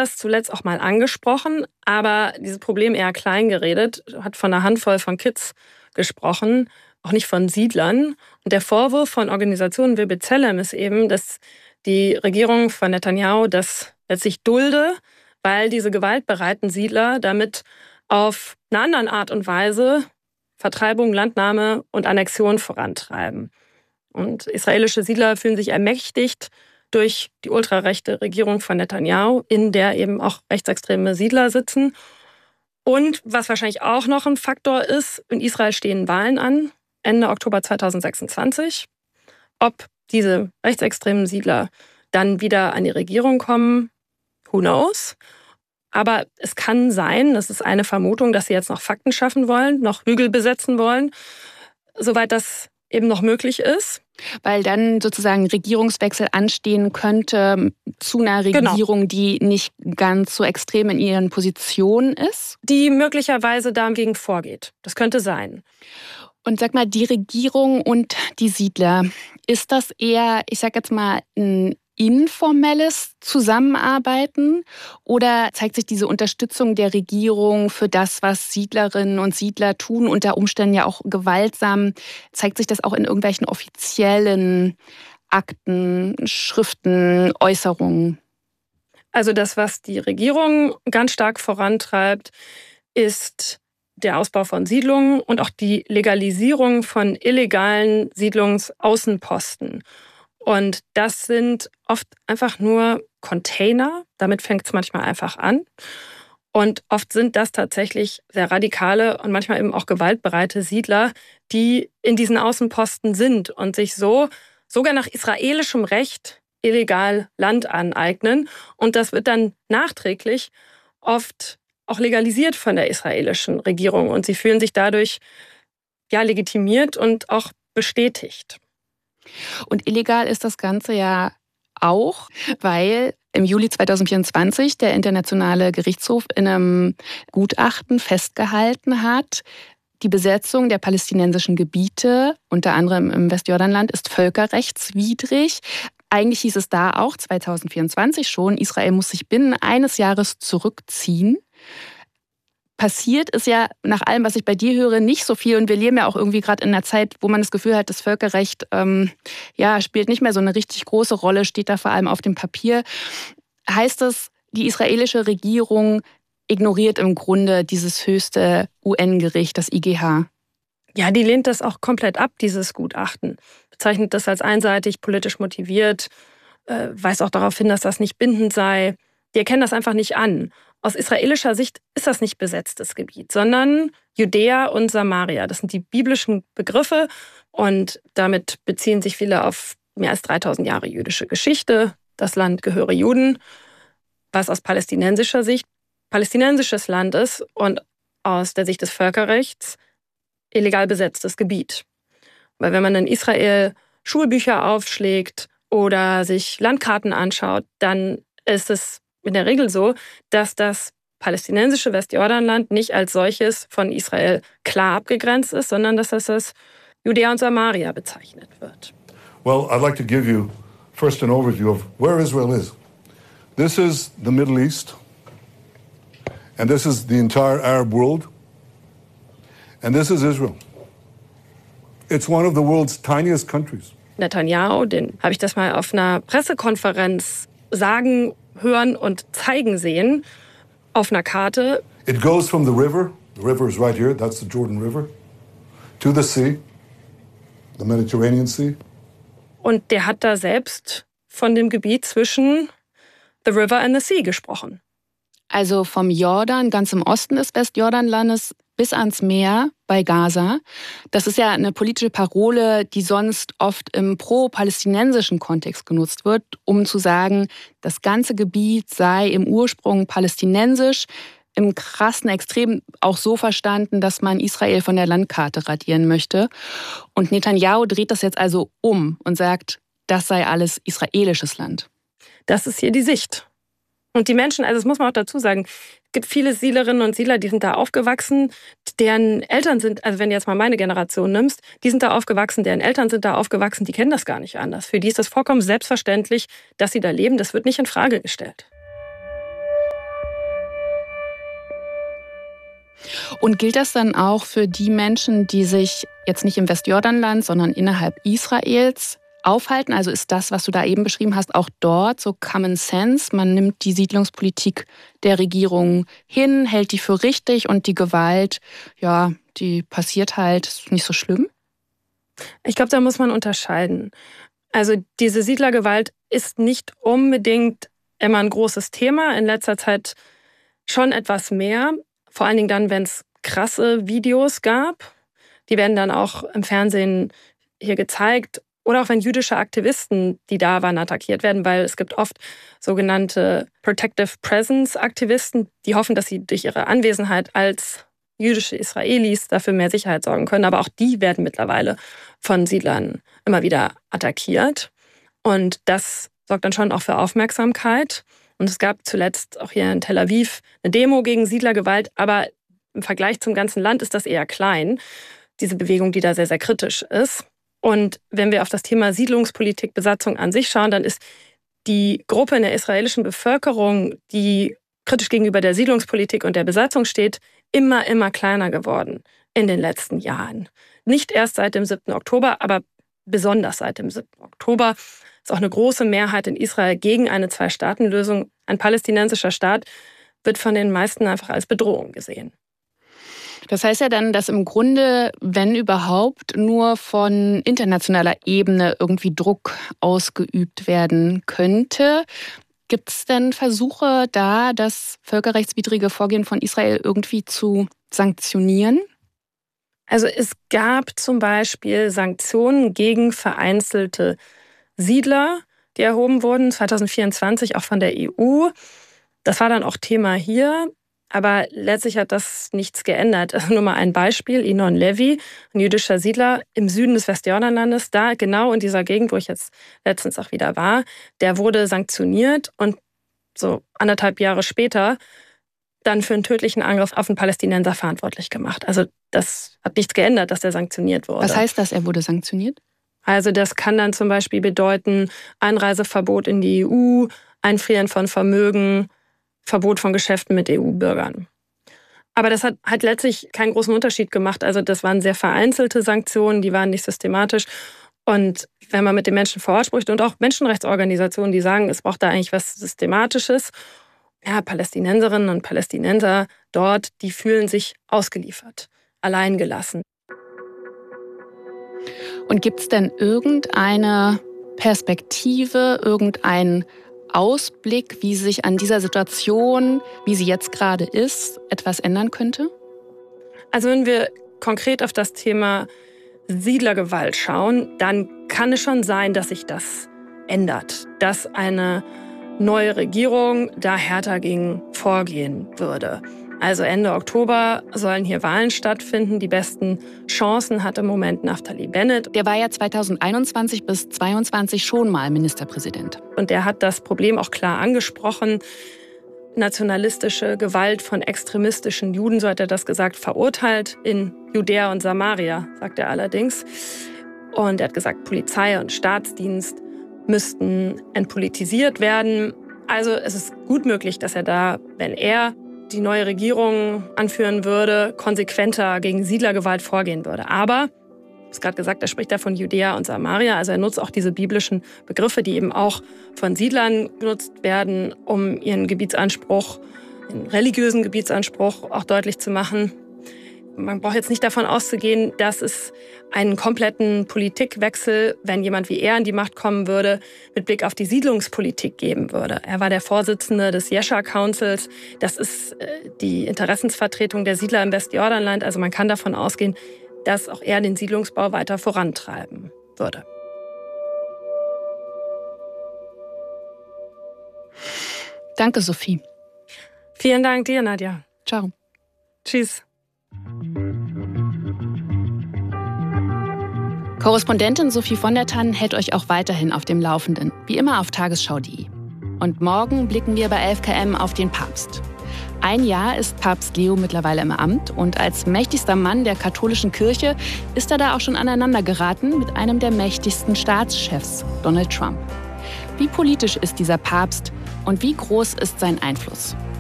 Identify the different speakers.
Speaker 1: das zuletzt auch mal angesprochen, aber dieses Problem eher klein geredet, hat von einer Handvoll von Kids gesprochen, auch nicht von Siedlern. Und der Vorwurf von Organisationen wie B'Tselem ist eben, dass die Regierung von Netanyahu das letztlich dulde, weil diese gewaltbereiten Siedler damit auf eine andere Art und Weise Vertreibung, Landnahme und Annexion vorantreiben. Und israelische Siedler fühlen sich ermächtigt durch die ultrarechte Regierung von Netanyahu, in der eben auch rechtsextreme Siedler sitzen. Und was wahrscheinlich auch noch ein Faktor ist, in Israel stehen Wahlen an, Ende Oktober 2026. Ob diese rechtsextremen Siedler dann wieder an die Regierung kommen, who knows? Aber es kann sein, das ist eine Vermutung, dass sie jetzt noch Fakten schaffen wollen, noch Hügel besetzen wollen, soweit das eben noch möglich ist.
Speaker 2: Weil dann sozusagen Regierungswechsel anstehen könnte zu einer Regierung, die nicht ganz so extrem in ihren Positionen ist?
Speaker 1: Die möglicherweise dagegen vorgeht. Das könnte sein.
Speaker 2: Und sag mal, die Regierung und die Siedler, ist das eher, ich sag jetzt mal, ein informelles Zusammenarbeiten oder zeigt sich diese Unterstützung der Regierung für das, was Siedlerinnen und Siedler tun, unter Umständen ja auch gewaltsam, zeigt sich das auch in irgendwelchen offiziellen Akten, Schriften, Äußerungen?
Speaker 1: Also das, was die Regierung ganz stark vorantreibt, ist der Ausbau von Siedlungen und auch die Legalisierung von illegalen Siedlungsaußenposten. Und das sind oft einfach nur Container. Damit fängt es manchmal einfach an. Und oft sind das tatsächlich sehr radikale und manchmal eben auch gewaltbereite Siedler, die in diesen Außenposten sind und sich so sogar nach israelischem Recht illegal Land aneignen. Und das wird dann nachträglich oft auch legalisiert von der israelischen Regierung. Und sie fühlen sich dadurch ja legitimiert und auch bestätigt.
Speaker 2: Und illegal ist das Ganze ja auch, weil im Juli 2024 der Internationale Gerichtshof in einem Gutachten festgehalten hat, die Besetzung der palästinensischen Gebiete, unter anderem im Westjordanland, ist völkerrechtswidrig. Eigentlich hieß es da auch 2024 schon, Israel muss sich binnen eines Jahres zurückziehen. Passiert ist ja nach allem, was ich bei dir höre, nicht so viel. Und wir leben ja auch irgendwie gerade in einer Zeit, wo man das Gefühl hat, das Völkerrecht spielt nicht mehr so eine richtig große Rolle, steht da vor allem auf dem Papier. Heißt das, die israelische Regierung ignoriert im Grunde dieses höchste UN-Gericht, das IGH?
Speaker 1: Ja, die lehnt das auch komplett ab, dieses Gutachten. Bezeichnet das als einseitig, politisch motiviert, weist auch darauf hin, dass das nicht bindend sei. Die erkennen das einfach nicht an. Aus israelischer Sicht ist das nicht besetztes Gebiet, sondern Judäa und Samaria. Das sind die biblischen Begriffe und damit beziehen sich viele auf mehr als 3000 Jahre jüdische Geschichte. Das Land gehöre Juden, was aus palästinensischer Sicht palästinensisches Land ist und aus der Sicht des Völkerrechts illegal besetztes Gebiet. Weil wenn man in Israel Schulbücher aufschlägt oder sich Landkarten anschaut, dann ist es in der Regel so, dass das palästinensische Westjordanland nicht als solches von Israel klar abgegrenzt ist, sondern dass das als Judäa und Samaria bezeichnet wird.
Speaker 3: Well, I'd like to give you first an overview of where Israel is. This is the Middle East, and this is the entire Arab world, and this is Israel. It's one of the world's tiniest countries.
Speaker 1: Netanyahu, den habe ich das mal auf einer Pressekonferenz sagen, hören und zeigen sehen, auf einer Karte.
Speaker 3: It goes from the river is right here, that's the Jordan River, to the sea, the Mediterranean Sea.
Speaker 1: Und der hat da selbst von dem Gebiet zwischen the river and the sea gesprochen.
Speaker 2: Also vom Jordan, ganz im Osten des Westjordanlandes, bis ans Meer bei Gaza. Das ist ja eine politische Parole, die sonst oft im pro-palästinensischen Kontext genutzt wird, um zu sagen, das ganze Gebiet sei im Ursprung palästinensisch, im krassen Extrem auch so verstanden, dass man Israel von der Landkarte radieren möchte. Und Netanyahu dreht das jetzt also um und sagt, das sei alles israelisches Land.
Speaker 1: Das ist hier die Sicht. Und die Menschen, also das muss man auch dazu sagen, es gibt viele Siedlerinnen und Siedler, die sind da aufgewachsen, deren Eltern sind, also wenn du jetzt mal meine Generation nimmst, die sind da aufgewachsen, deren Eltern sind da aufgewachsen, die kennen das gar nicht anders. Für die ist das vollkommen selbstverständlich, dass sie da leben. Das wird nicht in Frage gestellt.
Speaker 2: Und gilt das dann auch für die Menschen, die sich jetzt nicht im Westjordanland, sondern innerhalb Israels aufhalten? Also ist das, was du da eben beschrieben hast, auch dort so Common Sense? Man nimmt die Siedlungspolitik der Regierung hin, hält die für richtig und die Gewalt, ja, die passiert halt, ist nicht so schlimm?
Speaker 1: Ich glaube, da muss man unterscheiden. Also diese Siedlergewalt ist nicht unbedingt immer ein großes Thema. In letzter Zeit schon etwas mehr. Vor allen Dingen dann, wenn es krasse Videos gab. Die werden dann auch im Fernsehen hier gezeigt. Oder auch wenn jüdische Aktivisten, die da waren, attackiert werden, weil es gibt oft sogenannte Protective Presence Aktivisten, die hoffen, dass sie durch ihre Anwesenheit als jüdische Israelis dafür mehr Sicherheit sorgen können. Aber auch die werden mittlerweile von Siedlern immer wieder attackiert. Und das sorgt dann schon auch für Aufmerksamkeit. Und es gab zuletzt auch hier in Tel Aviv eine Demo gegen Siedlergewalt. Aber im Vergleich zum ganzen Land ist das eher klein, diese Bewegung, die da sehr, sehr kritisch ist. Und wenn wir auf das Thema Siedlungspolitik, Besatzung an sich schauen, dann ist die Gruppe in der israelischen Bevölkerung, die kritisch gegenüber der Siedlungspolitik und der Besatzung steht, immer kleiner geworden in den letzten Jahren. Nicht erst seit dem 7. Oktober, aber besonders seit dem 7. Oktober ist auch eine große Mehrheit in Israel gegen eine Zwei-Staaten-Lösung. Ein palästinensischer Staat wird von den meisten einfach als Bedrohung gesehen.
Speaker 2: Das heißt ja dann, dass im Grunde, wenn überhaupt, nur von internationaler Ebene irgendwie Druck ausgeübt werden könnte. Gibt es denn Versuche da, das völkerrechtswidrige Vorgehen von Israel irgendwie zu sanktionieren?
Speaker 1: Also es gab zum Beispiel Sanktionen gegen vereinzelte Siedler, die erhoben wurden, 2024 auch von der EU. Das war dann auch Thema hier. Aber letztlich hat das nichts geändert. Also nur mal ein Beispiel. Inon Levy, ein jüdischer Siedler im Süden des Westjordanlandes, da genau in dieser Gegend, wo ich jetzt letztens auch wieder war, der wurde sanktioniert und so 1,5 Jahre später dann für einen tödlichen Angriff auf einen Palästinenser verantwortlich gemacht. Also das hat nichts geändert, dass der sanktioniert wurde.
Speaker 2: Was heißt das, er wurde sanktioniert?
Speaker 1: Also das kann dann zum Beispiel bedeuten Einreiseverbot in die EU, Einfrieren von Vermögen, Verbot von Geschäften mit EU-Bürgern. Aber das hat letztlich keinen großen Unterschied gemacht. Also das waren sehr vereinzelte Sanktionen, die waren nicht systematisch. Und wenn man mit den Menschen vor Ort spricht und auch Menschenrechtsorganisationen, die sagen, es braucht da eigentlich was Systematisches. Ja, Palästinenserinnen und Palästinenser dort, die fühlen sich ausgeliefert, alleingelassen.
Speaker 2: Und gibt es denn irgendeine Perspektive, irgendeinen Ausblick, wie sich an dieser Situation, wie sie jetzt gerade ist, etwas ändern könnte?
Speaker 1: Also wenn wir konkret auf das Thema Siedlergewalt schauen, dann kann es schon sein, dass sich das ändert, dass eine neue Regierung da härter gegen vorgehen würde. Also Ende Oktober sollen hier Wahlen stattfinden. Die besten Chancen hat im Moment Naftali Bennett.
Speaker 2: Der war ja 2021 bis 2022 schon mal Ministerpräsident.
Speaker 1: Und der hat das Problem auch klar angesprochen. Nationalistische Gewalt von extremistischen Juden, so hat er das gesagt, verurteilt in Judäa und Samaria, sagt er allerdings. Und er hat gesagt, Polizei und Staatsdienst müssten entpolitisiert werden. Also es ist gut möglich, dass er da, wenn er die neue Regierung anführen würde, konsequenter gegen Siedlergewalt vorgehen würde. Aber, ich habe es gerade gesagt, er spricht da von Judäa und Samaria. Also er nutzt auch diese biblischen Begriffe, die eben auch von Siedlern genutzt werden, um ihren Gebietsanspruch, den religiösen Gebietsanspruch auch deutlich zu machen. Man braucht jetzt nicht davon auszugehen, dass es einen kompletten Politikwechsel, wenn jemand wie er an die Macht kommen würde, mit Blick auf die Siedlungspolitik geben würde. Er war der Vorsitzende des Yesha Councils. Das ist die Interessensvertretung der Siedler im Westjordanland. Also man kann davon ausgehen, dass auch er den Siedlungsbau weiter vorantreiben würde.
Speaker 2: Danke, Sophie.
Speaker 1: Vielen Dank dir, Nadja.
Speaker 2: Ciao.
Speaker 1: Tschüss.
Speaker 2: Korrespondentin Sophie von der Tann hält euch auch weiterhin auf dem Laufenden, wie immer auf tagesschau.de. Und morgen blicken wir bei 11KM auf den Papst. 1 Jahr ist Papst Leo mittlerweile im Amt und als mächtigster Mann der katholischen Kirche ist er da auch schon aneinander geraten mit einem der mächtigsten Staatschefs, Donald Trump. Wie politisch ist dieser Papst und wie groß ist sein Einfluss?